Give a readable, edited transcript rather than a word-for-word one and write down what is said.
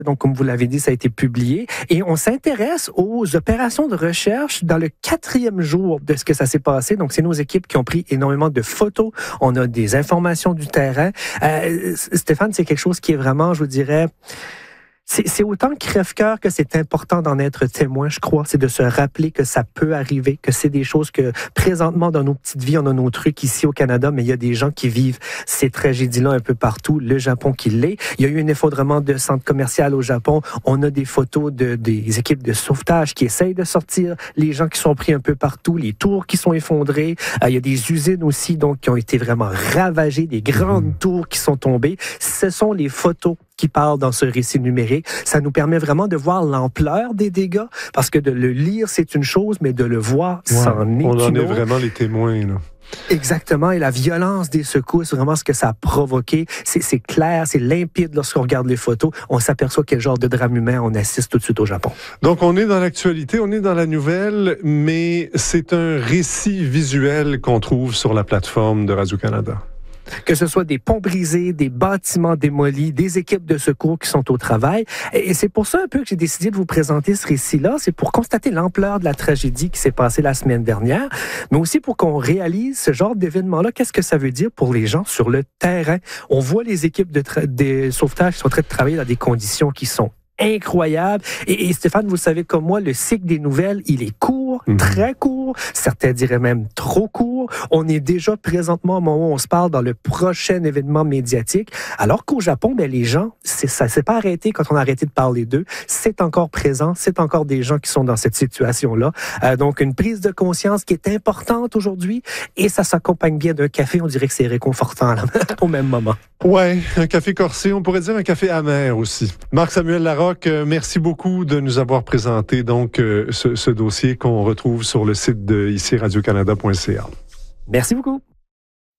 Donc, comme vous l'avez dit, ça a été publié. Et on s'intéresse aux opérations de recherche dans le 4e jour de ce que ça s'est passé. Donc, c'est nos équipes qui ont pris énormément de photos. On a des informations du terrain. Stéphane, c'est quelque chose qui est vraiment, je vous dirais... C'est autant crève-cœur que c'est important d'en être témoin, je crois. C'est de se rappeler que ça peut arriver, que c'est des choses que présentement dans nos petites vies, on a nos trucs ici au Canada, mais il y a des gens qui vivent ces tragédies-là un peu partout. Le Japon qui l'est. Il y a eu un effondrement de centre commercial au Japon. On a des photos des équipes de sauvetage qui essayent de sortir les gens qui sont pris un peu partout, les tours qui sont effondrées. Il y a des usines aussi donc qui ont été vraiment ravagées, des grandes tours qui sont tombées. Ce sont les photos qui parlent dans ce récit numérique. Ça nous permet vraiment de voir l'ampleur des dégâts, parce que de le lire, c'est une chose, mais de le voir, c'en est une autre. On en est vraiment les témoins, là. Exactement, et la violence des secousses, vraiment ce que ça a provoqué, c'est clair, c'est limpide lorsqu'on regarde les photos. On s'aperçoit quel genre de drame humain on assiste tout de suite au Japon. Donc, on est dans l'actualité, on est dans la nouvelle, mais c'est un récit visuel qu'on trouve sur la plateforme de Radio-Canada. Que ce soit des ponts brisés, des bâtiments démolis, des équipes de secours qui sont au travail. Et c'est pour ça un peu que j'ai décidé de vous présenter ce récit-là. C'est pour constater l'ampleur de la tragédie qui s'est passée la semaine dernière, mais aussi pour qu'on réalise ce genre d'événement-là. Qu'est-ce que ça veut dire pour les gens sur le terrain? On voit les équipes de sauvetage qui sont en train de travailler dans des conditions qui sont incroyable. Et Stéphane, vous savez comme moi, le cycle des nouvelles, il est court, très court, certains diraient même trop court. On est déjà présentement au moment où on se parle dans le prochain événement médiatique, alors qu'au Japon, les gens, ça s'est pas arrêté quand on a arrêté de parler d'eux. C'est encore présent, c'est encore des gens qui sont dans cette situation-là. Donc, une prise de conscience qui est importante aujourd'hui, et ça s'accompagne bien d'un café. On dirait que c'est réconfortant là, au même moment. Ouais, un café corsé, on pourrait dire un café amer aussi. Marc-Samuel Larocque, merci beaucoup de nous avoir présenté donc ce dossier qu'on retrouve sur le site de ici radiocanada.ca. Merci beaucoup.